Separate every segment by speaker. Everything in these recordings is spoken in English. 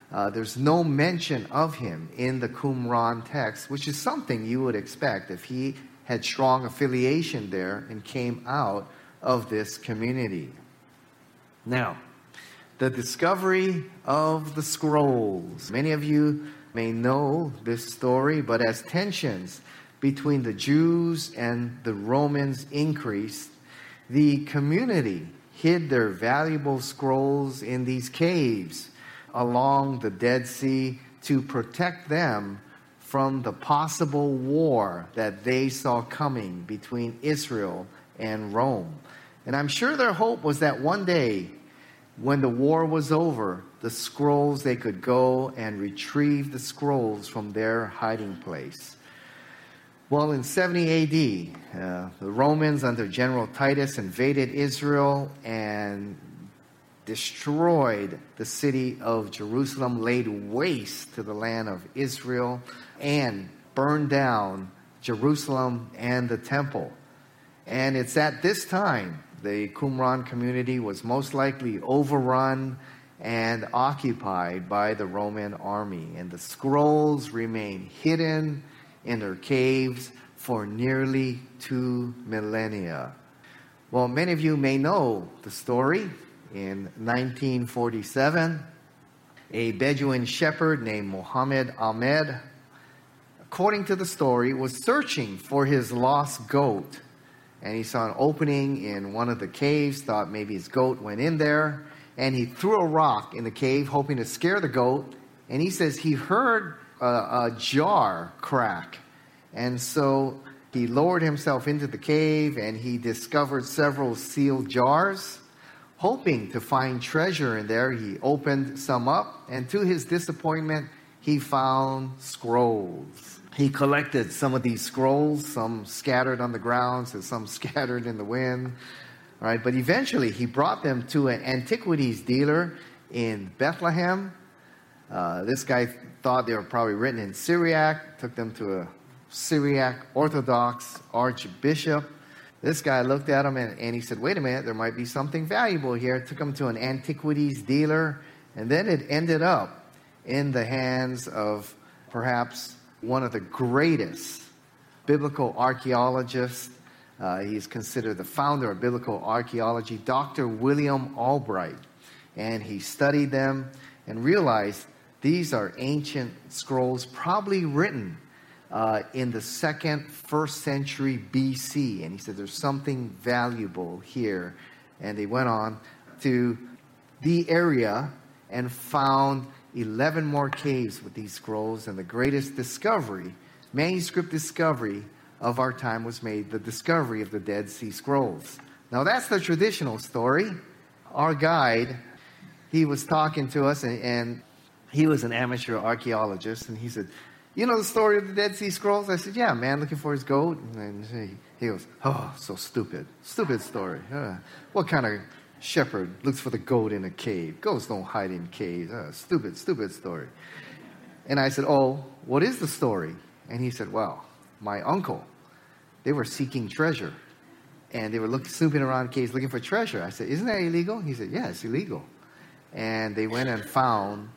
Speaker 1: There's no mention of him in the Qumran text, which is something you would expect if he had strong affiliation there and came out of this community. Now, the discovery of the scrolls. Many of you may know this story, but as tensions between the Jews and the Romans increased, the community hid their valuable scrolls in these caves along the Dead Sea to protect them from the possible war that they saw coming between Israel and Rome. And I'm sure their hope was that one day, when the war was over, the scrolls, they could go and retrieve the scrolls from their hiding place. Well, in 70 A.D., the Romans under General Titus invaded Israel and destroyed the city of Jerusalem, laid waste to the land of Israel, and burned down Jerusalem and the temple. And it's at this time the Qumran community was most likely overrun and occupied by the Roman army. And the scrolls remained hidden in their caves for nearly 2 millennia. Well, many of you may know the story. In 1947, a Bedouin shepherd named Muhammad Ahmed, according to the story, was searching for his lost goat. And he saw an opening in one of the caves, thought maybe his goat went in there, and he threw a rock in the cave, hoping to scare the goat. And he says he heard a jar crack. And so he lowered himself into the cave, and he discovered several sealed jars. Hoping to find treasure in there, he opened some up, and to his disappointment, he found scrolls. He collected some of these scrolls, some scattered on the ground, so some scattered in the wind. All right, but eventually he brought them to an antiquities dealer in Bethlehem. This guy thought they were probably written in Syriac, took them to a Syriac Orthodox archbishop. This guy looked at them and he said, wait a minute, there might be something valuable here. Took them to an antiquities dealer, and then it ended up in the hands of perhaps one of the greatest biblical archaeologists. He's considered the founder of biblical archaeology, Dr. William Albright. And he studied them and realized these are ancient scrolls, probably written in the first century BC. And he said there's something valuable here. And they went on to the area and found 11 more caves with these scrolls. And the greatest discovery, manuscript discovery of our time, was made, the discovery of the Dead Sea Scrolls. Now that's the traditional story. Our guide, he was talking to us, and he was an amateur archaeologist, and he said, you know the story of the Dead Sea Scrolls? I said, yeah, man looking for his goat. And he goes, oh, so stupid. Stupid story. What kind of shepherd looks for the goat in a cave? Goats don't hide in caves. Stupid story. And I said, oh, what is the story? And he said, well, my uncle, they were seeking treasure. And they were snooping around caves looking for treasure. I said, isn't that illegal? He said, yeah, it's illegal. And they went and found,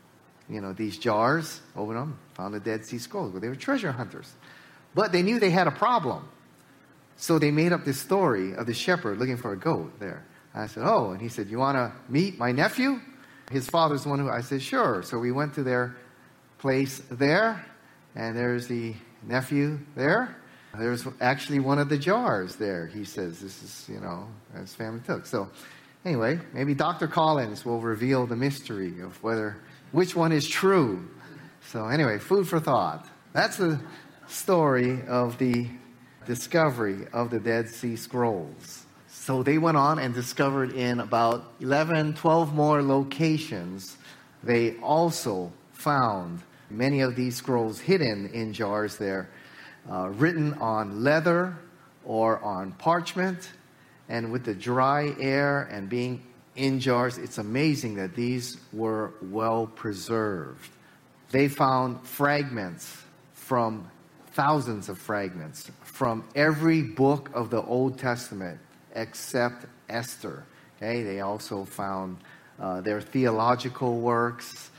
Speaker 1: these jars, opened them, found the Dead Sea Scrolls. Well, they were treasure hunters. But they knew they had a problem. So they made up this story of the shepherd looking for a goat there. I said, oh, and he said, you want to meet my nephew? His father's the one who, I said, sure. So we went to their place there, and there's the nephew there. There's actually one of the jars there. He says, this is, his family took. So anyway, maybe Dr. Collins will reveal the mystery of which one is true. So anyway, food for thought. That's the story of the discovery of the Dead Sea Scrolls. So they went on and discovered in about 11, 12 more locations, they also found many of these scrolls hidden in jars there, written on leather or on parchment. And with the dry air and being in jars, it's amazing that these were well preserved. They found fragments thousands of fragments from every book of the Old Testament except Esther. Okay, they also found their theological works,